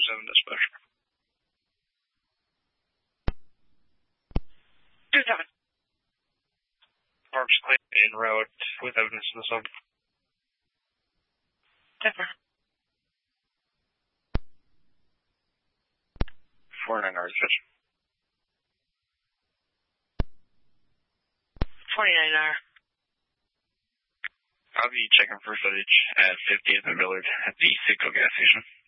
227 dispatch. 27. Parks clean en route with evidence of the sub. Denver. 49 dispatch. 49R. I'll be checking for footage at 50th and Millard at the Citgo gas station.